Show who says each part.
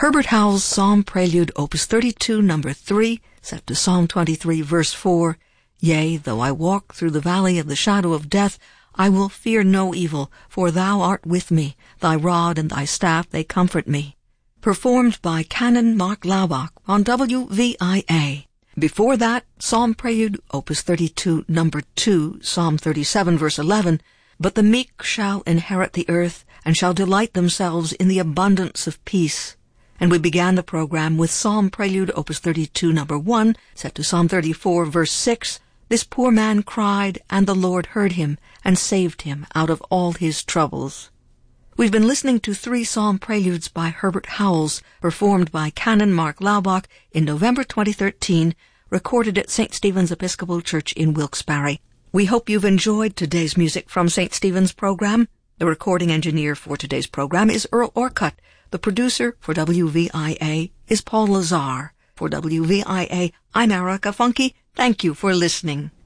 Speaker 1: Herbert Howells' Psalm Prelude, Opus 32, number 3, set to Psalm 23, verse 4. Yea, though I walk through the valley of the shadow of death, I will fear no evil, for thou art with me. Thy rod and thy staff, they comfort me. Performed by Canon Mark Laubach on WVIA. Before that, Psalm Prelude, Opus 32, number 2, Psalm 37, verse 11. But the meek shall inherit the earth, and shall delight themselves in the abundance of peace. And we began the program with Psalm Prelude, Opus 32, number 1, set to Psalm 34, verse 6. This poor man cried, and the Lord heard him, and saved him out of all his troubles. We've been listening to 3 psalm preludes by Herbert Howells, performed by Canon Mark Laubach in November 2013, recorded at St. Stephen's Episcopal Church in Wilkes-Barre. We hope you've enjoyed today's music from St. Stephen's program. The recording engineer for today's program is Earl Orcutt. The producer for WVIA is Paul Lazar. For WVIA, I'm Erica Funke. Thank you for listening.